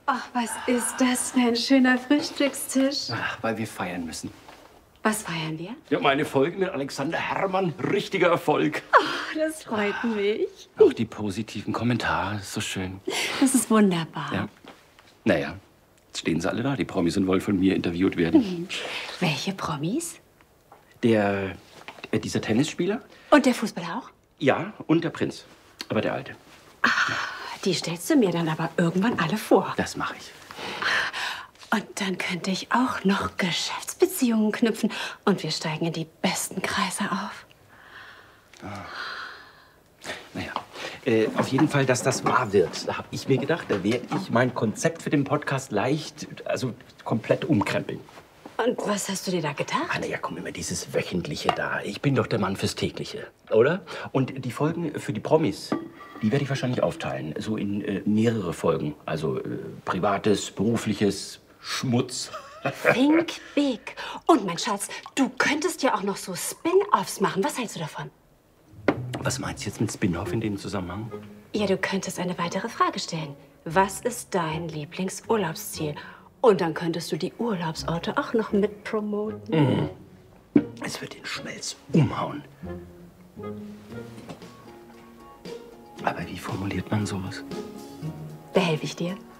Ach, was ist das für ein schöner Frühstückstisch? Ach, weil wir feiern müssen. Was feiern wir? Ja, meine Folge mit Alexander Herrmann, richtiger Erfolg. Ach, das freut mich. Auch die positiven Kommentare, ist so schön. Das ist wunderbar. Ja. Naja, jetzt stehen sie alle da, die Promis, und wollen von mir interviewt werden. Welche Promis? Dieser Tennisspieler? Und der Fußballer auch? Ja, und der Prinz. Aber der Alte. Die stellst du mir dann aber irgendwann alle vor. Das mache ich. Und dann könnte ich auch noch Geschäftsbeziehungen knüpfen. Und wir steigen in die besten Kreise auf. Naja, auf jeden Fall, dass das wahr wird. Da habe ich mir gedacht, da werde ich mein Konzept für den Podcast komplett umkrempeln. Und was hast du dir da gedacht? Ah, na ja, komm, immer dieses Wöchentliche da. Ich bin doch der Mann fürs Tägliche, oder? Und die Folgen für die Promis, die werde ich wahrscheinlich aufteilen. So in mehrere Folgen. Also Privates, Berufliches, Schmutz. Think big. Und mein Schatz, du könntest ja auch noch so Spin-offs machen. Was hältst du davon? Was meinst du jetzt mit Spin-off in dem Zusammenhang? Ja, du könntest eine weitere Frage stellen. Was ist dein Lieblingsurlaubsziel? Und dann könntest du die Urlaubsorte auch noch mit promoten. Es wird den Schmelz umhauen. Aber wie formuliert man sowas? Behelfe ich dir?